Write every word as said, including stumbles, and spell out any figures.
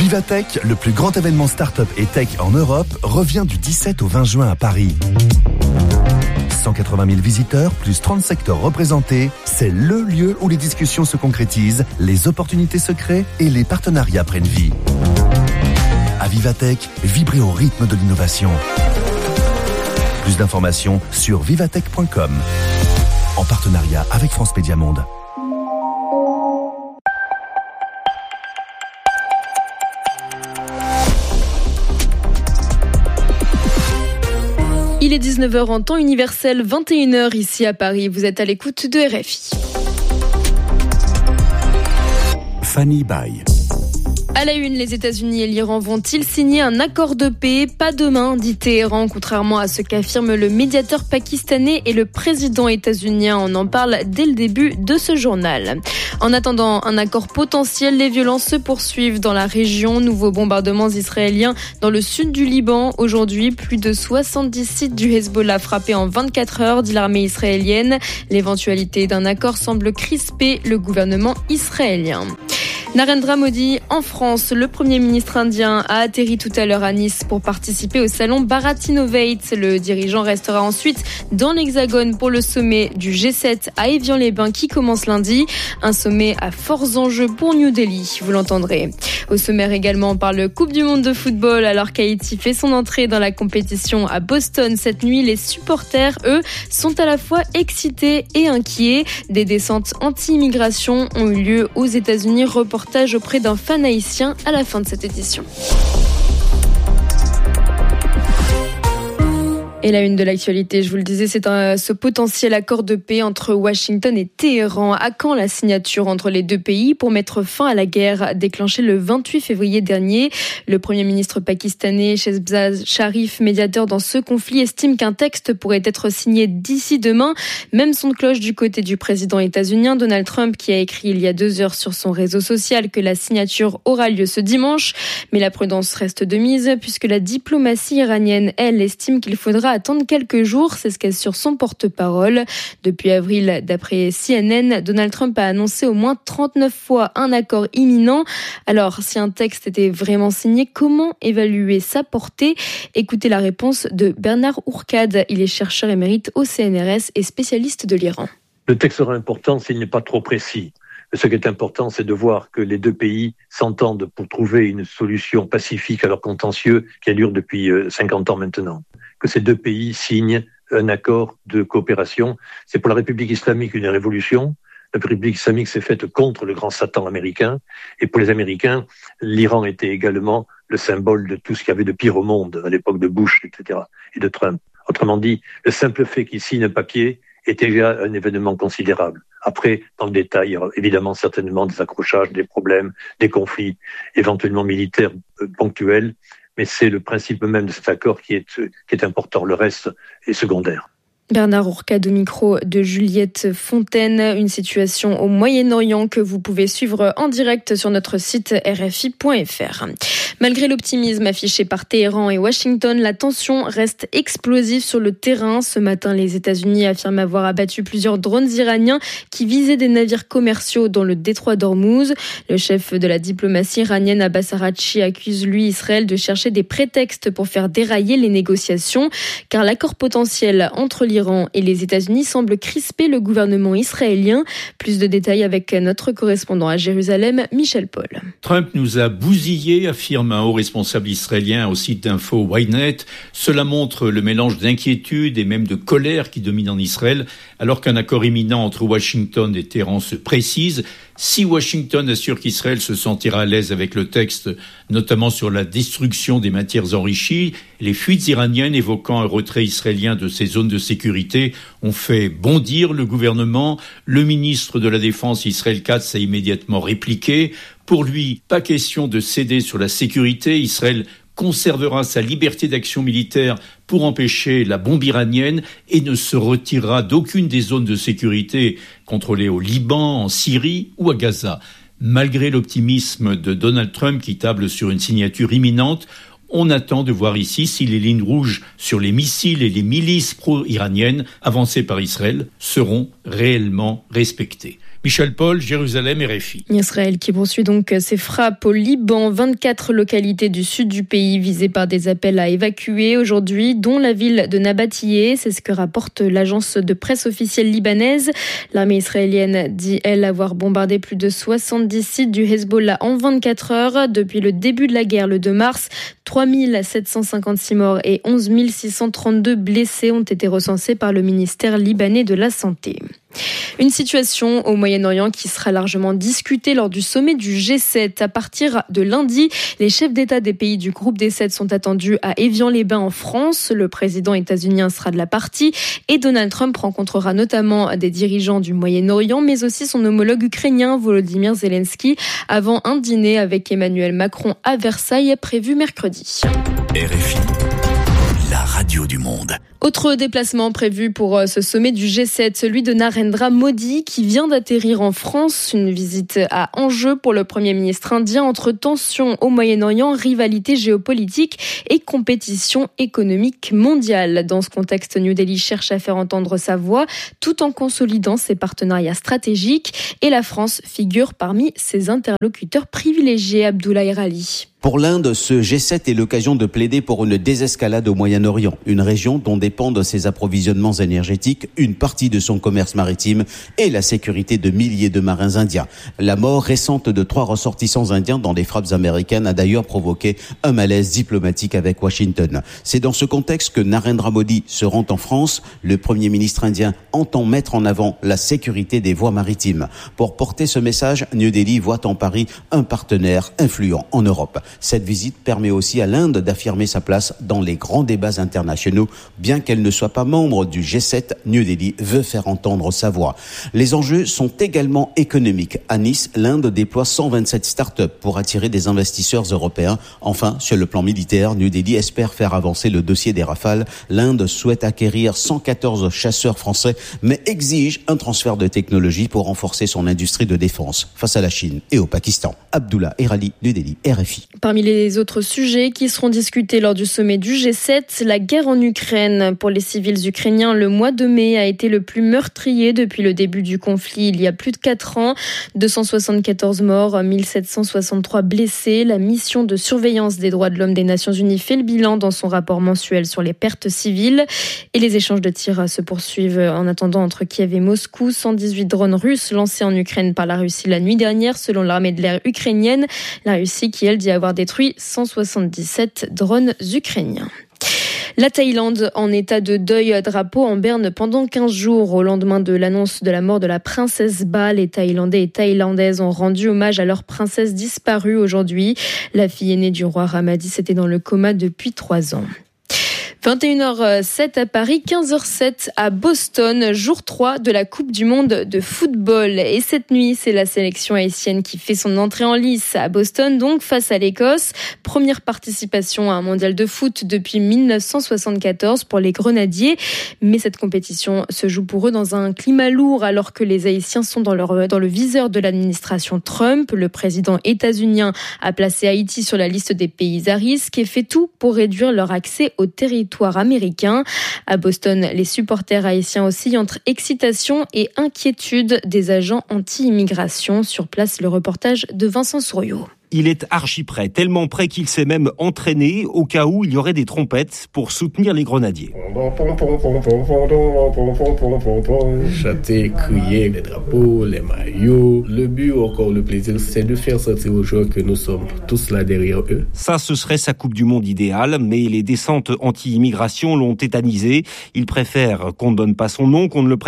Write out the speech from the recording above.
Vivatech, le plus grand événement start-up et tech en Europe, revient du dix-sept au vingt juin à Paris. cent quatre-vingt mille visiteurs, plus trente secteurs représentés, c'est le lieu où les discussions se concrétisent, les opportunités se créent et les partenariats prennent vie. À Vivatech, vibrez au rythme de l'innovation. Plus d'informations sur vivatech point com, en partenariat avec France Média Monde. Il est dix-neuf heures en temps universel, vingt et une heures ici à Paris. Vous êtes à l'écoute de R F I. Fanny Baye. À la une, les États-Unis et l'Iran vont-ils signer un accord de paix ? Pas demain, dit Téhéran, contrairement à ce qu'affirme le médiateur pakistanais et le président états-unien. On en parle dès le début de ce journal. En attendant un accord potentiel, les violences se poursuivent dans la région. Nouveaux bombardements israéliens dans le sud du Liban. Aujourd'hui, plus de soixante-dix sites du Hezbollah frappés en vingt-quatre heures, dit l'armée israélienne. L'éventualité d'un accord semble crisper le gouvernement israélien. Narendra Modi, en France, le Premier ministre indien a atterri tout à l'heure à Nice pour participer au salon Bharat Innovate. Le dirigeant restera ensuite dans l'Hexagone pour le sommet du G sept à Évian-les-Bains qui commence lundi. Un sommet à forts enjeux pour New Delhi, vous l'entendrez. Au sommaire également, on parle Coupe du Monde de football alors qu'Haïti fait son entrée dans la compétition à Boston cette nuit. Les supporters, eux, sont à la fois excités et inquiets. Des descentes anti-immigration ont eu lieu aux États-Unis. Reportage auprès d'un fan haïtien à la fin de cette édition. Et la une de l'actualité, je vous le disais, c'est un, ce potentiel accord de paix entre Washington et Téhéran. À quand la signature entre les deux pays pour mettre fin à la guerre déclenchée le vingt-huit février dernier ? Le Premier ministre pakistanais Shehbaz Sharif, médiateur dans ce conflit, estime qu'un texte pourrait être signé d'ici demain. Même son de cloche du côté du président états-unien Donald Trump, qui a écrit il y a deux heures sur son réseau social que la signature aura lieu ce dimanche. Mais la prudence reste de mise puisque la diplomatie iranienne, elle, estime qu'il faudra attendre quelques jours, c'est ce qu'assure son porte-parole. Depuis avril, d'après C N N, Donald Trump a annoncé au moins trente-neuf fois un accord imminent. Alors, si un texte était vraiment signé, comment évaluer sa portée ? Écoutez la réponse de Bernard Ourcade. Il est chercheur émérite au C N R S et spécialiste de l'Iran. Le texte sera important s'il n'est pas trop précis. Ce qui est important, c'est de voir que les deux pays s'entendent pour trouver une solution pacifique à leur contentieux qui dure depuis cinquante ans maintenant. Que ces deux pays signent un accord de coopération. C'est pour la République islamique une révolution. La République islamique s'est faite contre le grand Satan américain. Et pour les Américains, l'Iran était également le symbole de tout ce qu'il y avait de pire au monde à l'époque de Bush, et cetera, et de Trump. Autrement dit, le simple fait qu'ils signent un papier est déjà un événement considérable. Après, dans le détail, il y aura évidemment certainement des accrochages, des problèmes, des conflits, éventuellement militaires ponctuels. Mais c'est le principe même de cet accord qui est, qui est important. Le reste est secondaire. Bernard Ourcade au micro de Juliette Fontaine. Une situation au Moyen-Orient que vous pouvez suivre en direct sur notre site R F I point F R. Malgré l'optimisme affiché par Téhéran et Washington, la tension reste explosive sur le terrain. Ce matin, les États-Unis affirment avoir abattu plusieurs drones iraniens qui visaient des navires commerciaux dans le détroit d'Ormuz. Le chef de la diplomatie iranienne, Abbas Araghchi, accuse lui Israël de chercher des prétextes pour faire dérailler les négociations, car l'accord potentiel entre l'Iran et les États-Unis semble crisper le gouvernement israélien. Plus de détails avec notre correspondant à Jérusalem, Michel Paul. Trump nous a bousillés, affirme un haut responsable israélien au site d'info Ynet. Cela montre le mélange d'inquiétude et même de colère qui domine en Israël, alors qu'un accord imminent entre Washington et Téhéran se précise. Si Washington assure qu'Israël se sentira à l'aise avec le texte, notamment sur la destruction des matières enrichies, les fuites iraniennes évoquant un retrait israélien de ces zones de sécurité ont fait bondir le gouvernement. Le ministre de la Défense, Israël Katz, a immédiatement répliqué. Pour lui, pas question de céder sur la sécurité. Israël conservera sa liberté d'action militaire pour empêcher la bombe iranienne et ne se retirera d'aucune des zones de sécurité contrôlées au Liban, en Syrie ou à Gaza. Malgré l'optimisme de Donald Trump qui table sur une signature imminente, on attend de voir ici si les lignes rouges sur les missiles et les milices pro-iraniennes avancées par Israël seront réellement respectées. Michel Paul, Jérusalem, R F I. Israël qui poursuit donc ses frappes au Liban. vingt-quatre localités du sud du pays visées par des appels à évacuer aujourd'hui, dont la ville de Nabatiyeh. C'est ce que rapporte l'agence de presse officielle libanaise. L'armée israélienne dit, elle, avoir bombardé plus de soixante-dix sites du Hezbollah en vingt-quatre heures. Depuis le début de la guerre, le deux mars, trois mille sept cent cinquante-six morts et onze mille six cent trente-deux blessés ont été recensés par le ministère libanais de la Santé. Une situation au Moyen-Orient qui sera largement discutée lors du sommet du G sept. À partir de lundi, les chefs d'État des pays du groupe des sept sont attendus à Évian-les-Bains en France. Le président états-unien sera de la partie et Donald Trump rencontrera notamment des dirigeants du Moyen-Orient, mais aussi son homologue ukrainien Volodymyr Zelensky, avant un dîner avec Emmanuel Macron à Versailles prévu mercredi. R F I, la radio du monde. Autre déplacement prévu pour ce sommet du G sept, celui de Narendra Modi qui vient d'atterrir en France. Une visite à enjeu pour le Premier ministre indien entre tensions au Moyen-Orient, rivalité géopolitique et compétition économique mondiale. Dans ce contexte, New Delhi cherche à faire entendre sa voix tout en consolidant ses partenariats stratégiques et la France figure parmi ses interlocuteurs privilégiés. Abdoulaye Rali. Pour l'Inde, ce G sept est l'occasion de plaider pour une désescalade au Moyen-Orient, une région dont dépendent ses approvisionnements énergétiques, une partie de son commerce maritime et la sécurité de milliers de marins indiens. La mort récente de trois ressortissants indiens dans les frappes américaines a d'ailleurs provoqué un malaise diplomatique avec Washington. C'est dans ce contexte que Narendra Modi se rend en France. Le Premier ministre indien entend mettre en avant la sécurité des voies maritimes. Pour porter ce message, New Delhi voit en Paris un partenaire influent en Europe. Cette visite permet aussi à l'Inde d'affirmer sa place dans les grands débats internationaux. Bien qu'elle ne soit pas membre du G sept, New Delhi veut faire entendre sa voix. Les enjeux sont également économiques. À Nice, l'Inde déploie cent vingt-sept startups pour attirer des investisseurs européens. Enfin, sur le plan militaire, New Delhi espère faire avancer le dossier des Rafales. L'Inde souhaite acquérir cent quatorze chasseurs français, mais exige un transfert de technologie pour renforcer son industrie de défense face à la Chine et au Pakistan. Abdullah Erali, New Delhi, R F I. Parmi les autres sujets qui seront discutés lors du sommet du G sept, la guerre en Ukraine. Pour les civils ukrainiens, le mois de mai a été le plus meurtrier depuis le début du conflit il y a plus de quatre ans. deux cent soixante-quatorze morts, mille sept cent soixante-trois blessés. La mission de surveillance des droits de l'homme des Nations Unies fait le bilan dans son rapport mensuel sur les pertes civiles. Et les échanges de tirs se poursuivent en attendant entre Kiev et Moscou. cent dix-huit drones russes lancés en Ukraine par la Russie la nuit dernière, selon l'armée de l'air ukrainienne. La Russie qui, elle, dit avoir détruit cent soixante-dix-sept drones ukrainiens. La Thaïlande en état de deuil, drapeau en berne pendant quinze jours. Au lendemain de l'annonce de la mort de la princesse Ba, les Thaïlandais et Thaïlandaises ont rendu hommage à leur princesse disparue aujourd'hui. La fille aînée du roi Ramadi était dans le coma depuis trois ans. vingt et une heures sept à Paris, quinze heures sept à Boston, jour trois de la Coupe du Monde de football. Et cette nuit, c'est la sélection haïtienne qui fait son entrée en lice à Boston, donc face à l'Écosse. Première participation à un mondial de foot depuis mille neuf cent soixante-quatorze pour les Grenadiers. Mais cette compétition se joue pour eux dans un climat lourd alors que les Haïtiens sont dans, leur, dans le viseur de l'administration Trump. Le président états-unien a placé Haïti sur la liste des pays à risque et fait tout pour réduire leur accès au territoire américain. À Boston, les supporters haïtiens oscillent entre excitation et inquiétude des agents anti-immigration. Sur place, le reportage de Vincent Souriau. Il est archi prêt, tellement prêt qu'il s'est même entraîné au cas où il y aurait des trompettes pour soutenir les grenadiers. Chanter, crier, les drapeaux, les maillots. Le but, encore le plaisir, c'est de faire sentir aux joueurs que nous sommes tous là derrière eux. Ça, ce serait sa Coupe du Monde idéale, mais les descentes anti-immigration l'ont tétanisé. Il préfère qu'on ne donne pas son nom, qu'on ne le prenne